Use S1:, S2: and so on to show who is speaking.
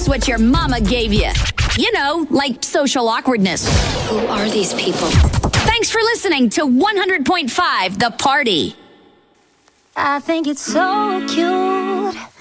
S1: Guess what your mama gave you? You know, like social awkwardness.
S2: Who are these people?
S1: Thanks for listening to 100.5 The Party.
S3: I think it's so cute.